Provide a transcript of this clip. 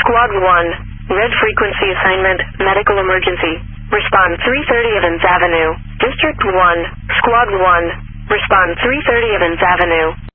Squad 1, red frequency assignment, medical emergency. Respond 330 Evans Avenue. District 1, Squad 1, respond 330 Evans Avenue.